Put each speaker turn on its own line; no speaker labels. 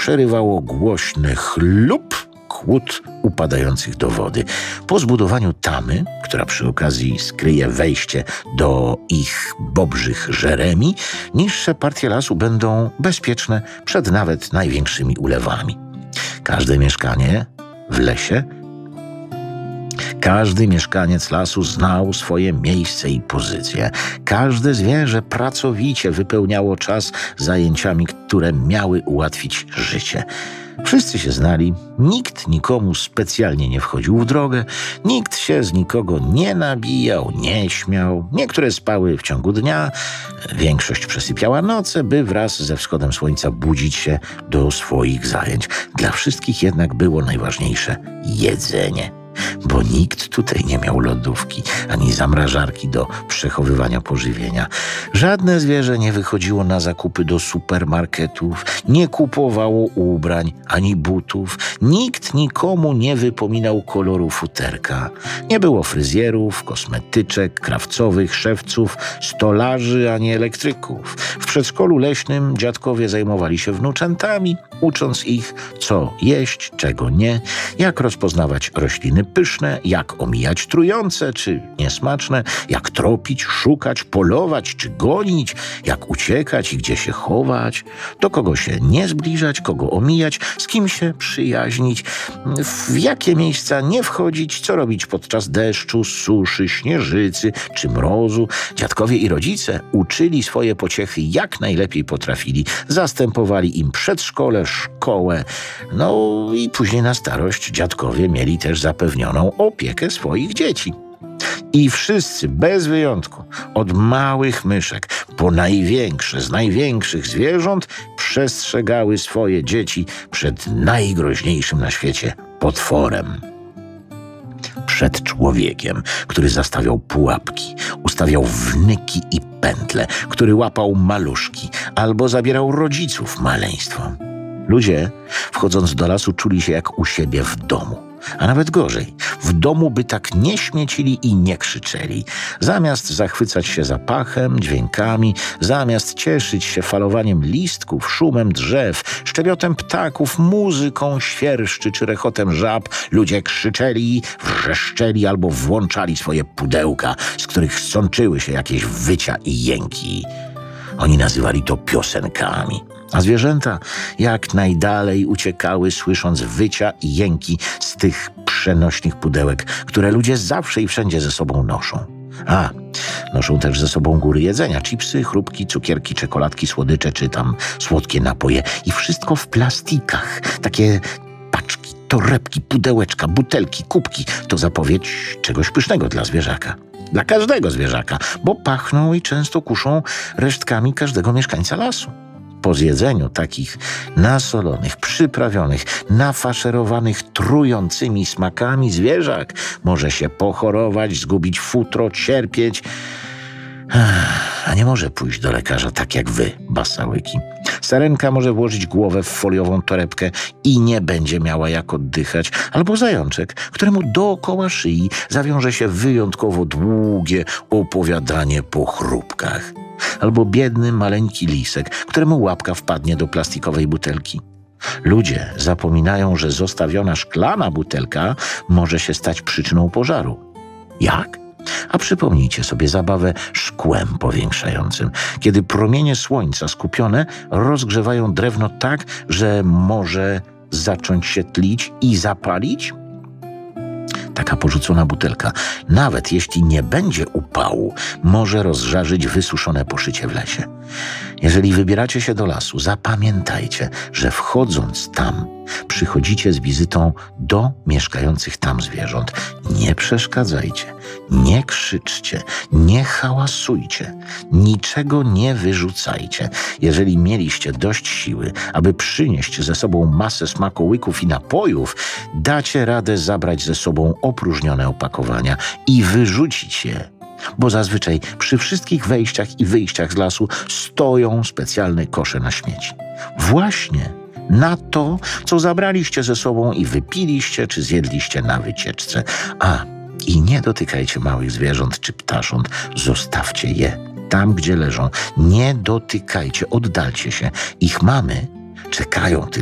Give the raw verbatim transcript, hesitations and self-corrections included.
przerywało głośny chlup kłód upadających do wody. Po zbudowaniu tamy, która przy okazji skryje wejście do ich bobrzych żeremi, niższe partie lasu będą bezpieczne przed nawet największymi ulewami. Każde mieszkanie w lesie Każdy mieszkaniec lasu znał swoje miejsce i pozycję. Każde zwierzę pracowicie wypełniało czas zajęciami, które miały ułatwić życie. Wszyscy się znali, nikt nikomu specjalnie nie wchodził w drogę, nikt się z nikogo nie nabijał, nie śmiał. Niektóre spały w ciągu dnia, większość przesypiała noce, by wraz ze wschodem słońca budzić się do swoich zajęć. Dla wszystkich jednak było najważniejsze jedzenie. Bo nikt tutaj nie miał lodówki ani zamrażarki do przechowywania pożywienia. Żadne zwierzę nie wychodziło na zakupy do supermarketów, nie kupowało ubrań ani butów. Nikt nikomu nie wypominał koloru futerka. Nie było fryzjerów, kosmetyczek, krawcowych, szewców, stolarzy ani elektryków. W przedszkolu leśnym dziadkowie zajmowali się wnuczętami, ucząc ich, co jeść, czego nie, jak rozpoznawać rośliny pyszne, jak omijać trujące czy niesmaczne, jak tropić, szukać, polować czy gonić, jak uciekać i gdzie się chować, do kogo się nie zbliżać, kogo omijać, z kim się przyjaźnić, w jakie miejsca nie wchodzić, co robić podczas deszczu, suszy, śnieżycy czy mrozu. Dziadkowie i rodzice uczyli swoje pociechy jak najlepiej potrafili, zastępowali im przedszkole, szkołę, no i później na starość dziadkowie mieli też zapewnioną opiekę swoich dzieci. I wszyscy, bez wyjątku, od małych myszek po największe z największych zwierząt, przestrzegały swoje dzieci przed najgroźniejszym na świecie potworem. Przed człowiekiem, który zastawiał pułapki, ustawiał wnyki i pętle, który łapał maluszki albo zabierał rodziców maleństwom. Ludzie, wchodząc do lasu, czuli się jak u siebie w domu. A nawet gorzej, w domu by tak nie śmiecili i nie krzyczeli. Zamiast zachwycać się zapachem, dźwiękami, zamiast cieszyć się falowaniem listków, szumem drzew, szczebiotem ptaków, muzyką świerszczy czy rechotem żab, ludzie krzyczeli, wrzeszczeli albo włączali swoje pudełka, z których sączyły się jakieś wycia i jęki. Oni nazywali to piosenkami. A zwierzęta jak najdalej uciekały, słysząc wycia i jęki z tych przenośnych pudełek, które ludzie zawsze i wszędzie ze sobą noszą. A, noszą też ze sobą góry jedzenia, chipsy, chrupki, cukierki, czekoladki, słodycze czy tam słodkie napoje. I wszystko w plastikach. Takie paczki, torebki, pudełeczka, butelki, kubki. To zapowiedź czegoś pysznego dla zwierzaka. Dla każdego zwierzaka, bo pachną i często kuszą resztkami każdego mieszkańca lasu. Po zjedzeniu takich nasolonych, przyprawionych, nafaszerowanych trującymi smakami zwierzak może się pochorować, zgubić futro, cierpieć, a nie może pójść do lekarza tak jak wy, basałyki. Sarenka może włożyć głowę w foliową torebkę i nie będzie miała jak oddychać, albo zajączek, któremu dookoła szyi zawiąże się wyjątkowo długie opowiadanie po chrupkach. Albo biedny, maleńki lisek, któremu łapka wpadnie do plastikowej butelki. Ludzie zapominają, że zostawiona szklana butelka może się stać przyczyną pożaru. Jak? A przypomnijcie sobie zabawę szkłem powiększającym, kiedy promienie słońca skupione rozgrzewają drewno tak, że może zacząć się tlić i zapalić? Taka porzucona butelka, nawet jeśli nie będzie upału, może rozżarzyć wysuszone poszycie w lesie. Jeżeli wybieracie się do lasu, zapamiętajcie, że wchodząc tam, przychodzicie z wizytą do mieszkających tam zwierząt. Nie przeszkadzajcie, nie krzyczcie, nie hałasujcie, niczego nie wyrzucajcie. Jeżeli mieliście dość siły, aby przynieść ze sobą masę smakołyków i napojów, dacie radę zabrać ze sobą opróżnione opakowania i wyrzucić je. Bo zazwyczaj przy wszystkich wejściach i wyjściach z lasu stoją specjalne kosze na śmieci. Właśnie na to, co zabraliście ze sobą i wypiliście czy zjedliście na wycieczce. A, i nie dotykajcie małych zwierząt czy ptasząt, zostawcie je tam, gdzie leżą. Nie dotykajcie, oddalcie się. Ich mamy czekają tylko